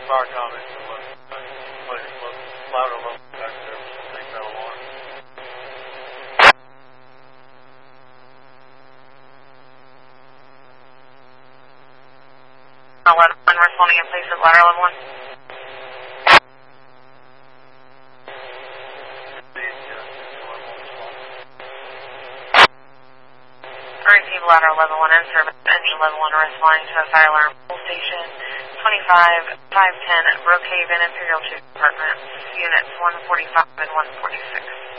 fire comments to what louder level back there was something that alarm. 11, responding in place of ladder level 1. Receive ladder 11-1 in service, engine 11-1 responding to a fire alarm. Station 25-510 Brookhaven Imperial 2 Departments, units 145 and 146.